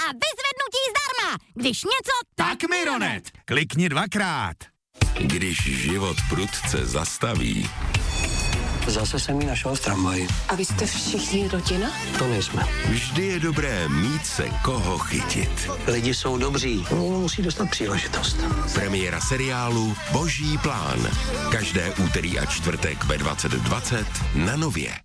a vyzvednutí zdarma. Když něco, Tak Mironet, klikni 2krát. Když život prudce zastaví, Zase jsem ji našel v tramvaji. A vy jste všichni rodina? To nejsme. vždy je dobré mít se koho chytit. Lidi jsou dobří, někdo musí dostat příležitost. Premiéra seriálu Boží plán. Každé úterý a čtvrtek ve 20:20 na Nově.